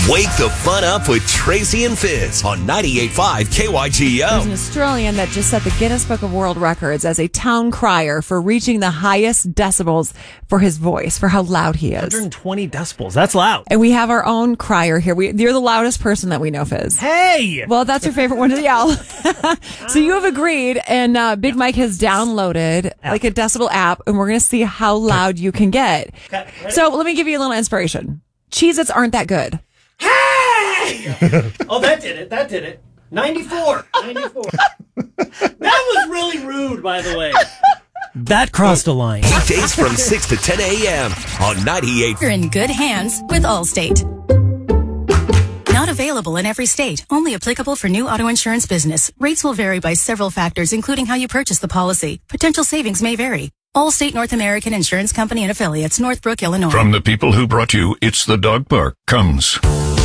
Wake the fun up with Tracy and Fizz on 98.5 KYGO. There's an Australian that just set the Guinness Book of World Records as a town crier for reaching the highest decibels for his voice, for how loud he is. 120 decibels. That's loud. And we have our own crier here. You're the loudest person that we know, Fizz. Hey! Well, that's your favorite one to yell. So you have agreed, and Big Mike has downloaded like a decibel app, and we're going to see how loud you can get. Okay, so let me give you a little inspiration. Cheez-Its aren't that good. Oh, that did it. 94. That was really rude, by the way. That crossed a line. Weekdays from 6 to 10 a.m. on 98. You're in good hands with Allstate. Not available in every state. Only applicable for new auto insurance business. Rates will vary by several factors, including how you purchase the policy. Potential savings may vary. Allstate North American Insurance Company and Affiliates, Northbrook, Illinois. From the people who brought you It's the Dog Park comes